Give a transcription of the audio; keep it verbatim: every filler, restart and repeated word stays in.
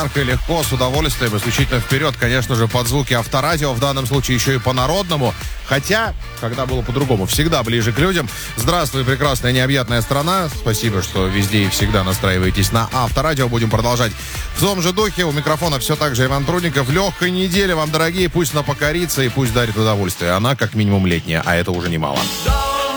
ярко и легко, с удовольствием, исключительно вперед, конечно же, под звуки Авторадио, в данном случае еще и по-народному. Хотя, когда было по-другому, всегда ближе к людям. Здравствуй, прекрасная необъятная страна. Спасибо, что везде и всегда настраиваетесь на Авторадио. Будем продолжать в том же духе. У микрофона все так же Иван Прудников. Легкой недели вам, дорогие. Пусть она покорится и пусть дарит удовольствие. Она как минимум летняя, а это уже немало.